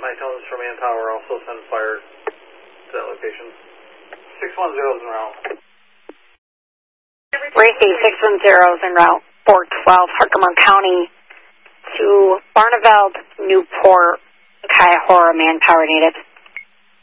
my tones from Manpower also send fire to that location. 610's en route. Racy 610's en route. 412, Herkimer County to Barneveld, Newport, Cuyahoga, Manpower needed.